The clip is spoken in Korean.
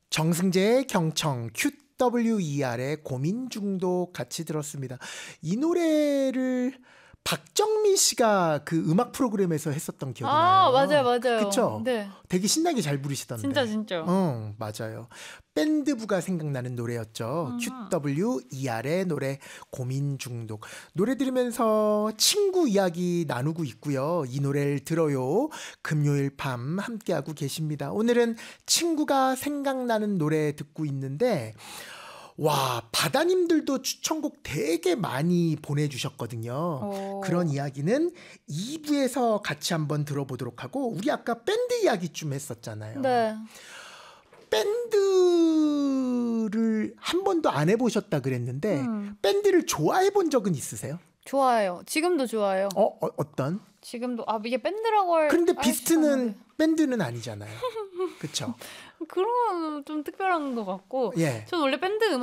정승재의 경청 QWER의 고민 중독 같이 들었습니다. 이 노래를 박정민 씨가 그 음악 프로그램에서 했었던 기억이 나요. 맞아요. 그쵸? 네. 되게 신나게 잘 부르시던데. 진짜. 맞아요. 밴드부가 생각나는 노래였죠. QWER의 노래 고민 중독. 노래 들으면서 친구 이야기 나누고 있고요. 이 노래를 들어요. 금요일 밤 함께하고 계십니다. 오늘은 친구가 생각나는 노래 듣고 있는데 와, 바다님들도 추천곡 되게 많이 보내주셨거든요. 그런 이야기는 2부에서 같이 한번 들어보도록 하고, 우리 아까 밴드 이야기 좀 했었잖아요. 네. 밴드를 한 번도 안 해보셨다 그랬는데 밴드를 좋아해 본 적은 있으세요? 좋아요. 지금도 좋아요. 어떤? 지금도 이게 밴드라고 할. 그런데 비스트는 밴드는 아니잖아요. 그렇죠? 그런 좀 특별한 것 같고. 예. 전 원래 밴드